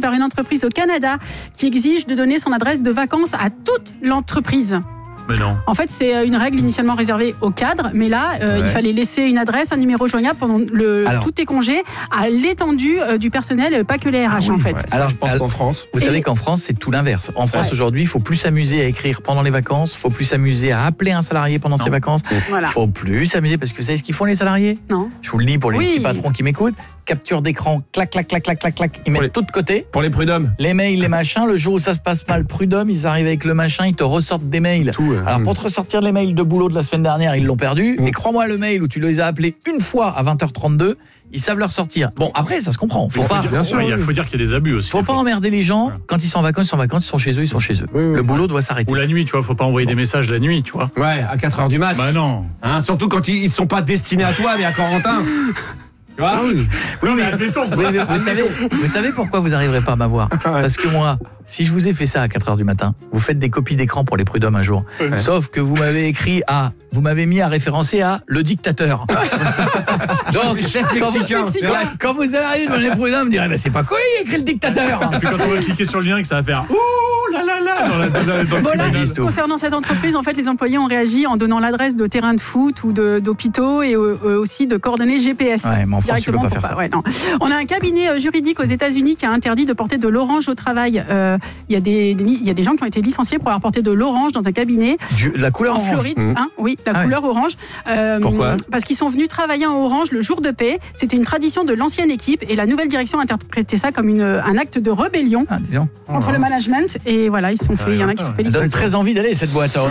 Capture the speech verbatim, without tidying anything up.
par une entreprise au Canada qui exige de donner son adresse de vacances à toute l'entreprise. Mais non. En fait, c'est une règle initialement réservée aux cadres, mais là, euh, Ouais. il fallait laisser une adresse, un numéro joignable pendant le, Alors. tous tes congés à l'étendue euh, du personnel, pas que les R H en fait. Ouais, ça, Alors, je pense alors, qu'en France. Vous Et- savez qu'en France, c'est tout l'inverse. En France, Ouais. aujourd'hui, il faut plus s'amuser à écrire pendant les vacances, il faut plus s'amuser à appeler un salarié pendant Non. ses vacances, Voilà. il faut plus s'amuser parce que vous savez ce qu'ils font les salariés ? Non. Je vous le dis pour les Oui. petits patrons qui m'écoutent, capture d'écran, clac, clac, clac, clac, clac, clac, ils mettent les- tout de côté. Pour les prud'hommes. Les mails, les machins, le jour où ça se passe mal, prud'homme, ils arrivent avec le machin, ils te ressortent des mails. Tout. euh, Alors pour te ressortir les mails de boulot de la semaine dernière, ils l'ont perdu. Mm. Et crois-moi, le mail où tu les as appelés une fois à vingt heures trente-deux, ils savent le ressortir. Bon, après, ça se comprend. Faut Il faut pas, dire, bien sûr, ouais, il y a- oui. faut dire qu'il y a des abus aussi. faut pas emmerder les gens. Quand ils sont en vacances, ils sont en vacances, ils sont chez eux, ils sont chez eux. Oui, oui. Le boulot doit s'arrêter. Ou la nuit, tu vois, faut pas envoyer des messages la nuit, tu vois. Ouais, à quatre heures du mat. Bah non. Hein, surtout quand ils, ils sont pas destinés à toi, mais à Corentin. Tu vois Oui, mais, admettons. oui, mais vous, savez, vous savez pourquoi vous n'arriverez pas à m'avoir ? Parce que moi, si je vous ai fait ça à quatre heures du matin, vous faites des copies d'écran pour les prud'hommes un jour. Ouais. Sauf que vous m'avez écrit à, vous m'avez mis à référencer à le dictateur. Donc, C'est chef quand vous- mexicain, c'est quand, vrai. quand vous allez arriver devant les prud'hommes, vous direz, bah, c'est pas quoi, il a écrit le dictateur. Et puis quand on va cliquer sur le lien, que ça va faire ouh là là là dans la dans la- dans le Bon, là, tribunal. existe, tout. concernant cette entreprise, en fait, les employés ont réagi en donnant l'adresse de terrains de foot ou de- d'hôpitaux et euh, euh, aussi de coordonnées G P S. Ouais, mais en France, tu peux Directement pas pour faire ça. ouais, non. On a un cabinet euh, juridique aux États-Unis qui a interdit de porter de l'orange au travail. Euh, Il y a des, des- il y a des gens qui ont été licenciés pour avoir porté de l'orange dans un cabinet Du- la couleur en orange. Floride. Mmh. Hein, oui, la Ah ouais. couleur orange. Euh, Pourquoi ? Parce qu'ils sont venus travailler en orange le jour de paix. C'était une tradition de l'ancienne équipe et la nouvelle direction a interprété ça comme une, un acte de rébellion Ah, dis donc. contre le management. Et voilà, ils se sont fait. Il y en a qui se sont fait Ça donne licencier. très envie d'aller cette boîte.